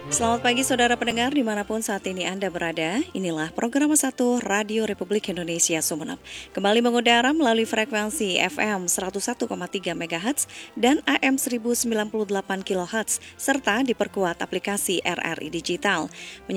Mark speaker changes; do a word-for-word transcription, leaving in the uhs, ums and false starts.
Speaker 1: Selamat pagi saudara pendengar dimanapun saat ini Anda berada. Inilah program satu Radio Republik Indonesia Sumeneb. Kembali mengudara melalui frekuensi F M seratus satu koma tiga megahertz dan A M seribu sembilan puluh delapan kilohertz serta diperkuat aplikasi R R I Digital.